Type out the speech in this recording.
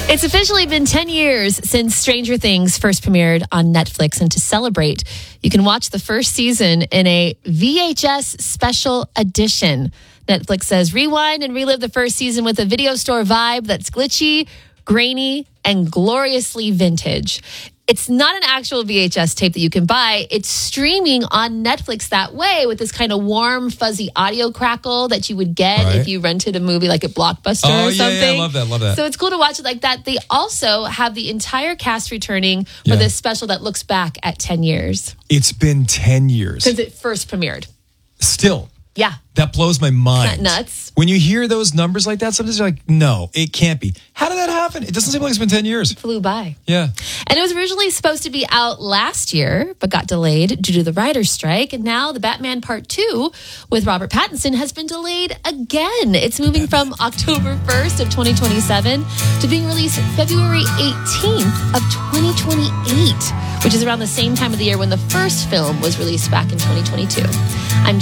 It's officially been 10 years since Stranger Things first premiered on Netflix, and to celebrate, you can watch the first season in a VHS special edition. Netflix says rewind and relive the first season with a video store vibe that's glitchy, grainy, and gloriously vintage. It's not an actual VHS tape that you can buy. It's streaming on Netflix that way with this kind of warm, fuzzy audio crackle that you would get if you rented a movie like at Blockbuster or something. Yeah, love that. So it's cool to watch it like that. They also have the entire cast returning for this special that looks back at 10 years. It's been 10 years. Since it first premiered. Still. Yeah. That blows my mind. Isn't that nuts? When you hear those numbers like that, sometimes you're like, no, it can't be. How did that happen? It doesn't seem like it's been 10 years. It flew by. Yeah. And it was originally supposed to be out last year, but got delayed due to the writer's strike. And now the Batman Part 2 with Robert Pattinson has been delayed again. It's moving from October 1st of 2027 to being released February 18th of 2028, which is around the same time of the year when the first film was released back in 2022. I'm